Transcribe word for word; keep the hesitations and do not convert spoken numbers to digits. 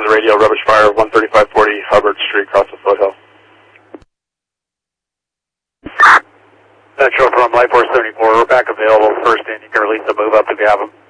on the radio, rubbish fire, one thirty-five forty Hubbard Street, across the foothill. Metro from Light Force seventy-four, we're back available. First in, you can release the move up if you have them.